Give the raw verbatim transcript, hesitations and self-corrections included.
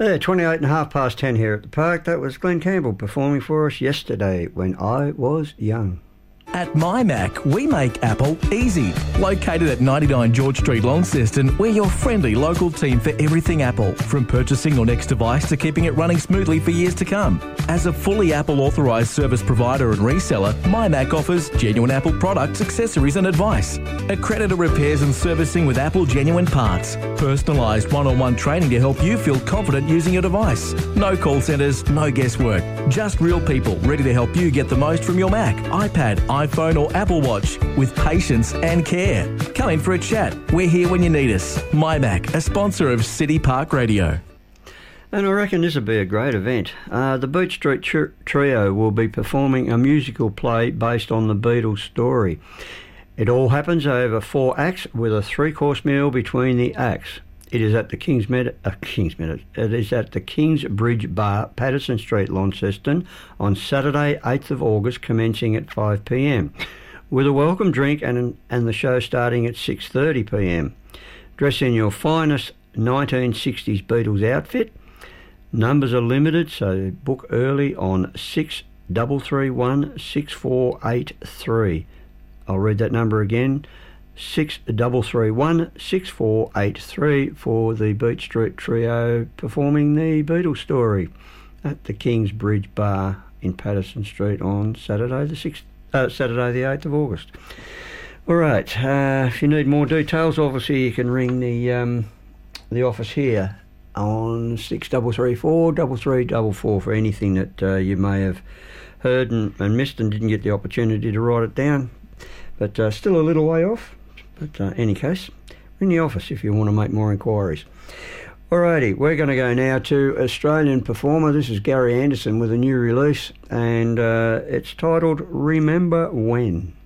Yeah, twenty-eight and a half past ten here at the park. That was Glenn Campbell performing for us yesterday when I was young. At MyMac, we make Apple easy. Located at ninety-nine George Street, Launceston, we're your friendly local team for everything Apple, from purchasing your next device to keeping it running smoothly for years to come. As a fully Apple authorised service provider and reseller, MyMac offers genuine Apple products, accessories and advice. Accredited repairs and servicing with Apple genuine parts. Personalised one-on-one training to help you feel confident using your device. No call centres, no guesswork. Just real people ready to help you get the most from your Mac, iPad, iPhone or Apple Watch with patience and care. Come in for a chat. We're here when you need us. MyMac, a sponsor of City Park Radio. And I reckon this will be a great event. Uh, the Beach Street tr- Trio will be performing a musical play based on the Beatles story. It all happens over four acts with a three-course meal between the acts. It is at the King's Med- uh, King's Med- It is at the King's Bridge Bar, Patterson Street, Launceston, on Saturday, eighth of August, commencing at five p m, with a welcome drink and and the show starting at six thirty p m. Dress in your finest nineteen sixties Beatles outfit. Numbers are limited, so book early on six three three one, six four eight three. I'll read that number again. six three three one, six four eight three for the Beach Street Trio performing the Beatles story at the King's Bridge Bar in Patterson Street on Saturday the sixth, uh, Saturday the eighth of August. All right, uh, if you need more details, obviously you can ring the um, the office here on six three three four, three three four four for anything that uh, you may have heard and, and missed and didn't get the opportunity to write it down. But uh, still a little way off. But uh, any case, ring the office if you want to make more inquiries. Alrighty, we're going to go now to Australian performer. This is Gary Anderson with a new release, and uh, it's titled Remember When.